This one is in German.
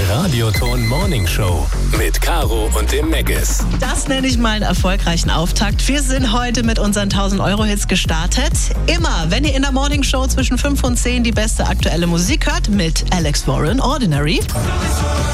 Radioton Morning Show mit Caro und dem Meggis. Das nenne ich mal einen erfolgreichen Auftakt. Wir sind heute mit unseren 1000-Euro-Hits gestartet. Immer, wenn ihr in der Morning Show zwischen 5 und 10 die beste aktuelle Musik hört, mit Alex Warren, Ordinary.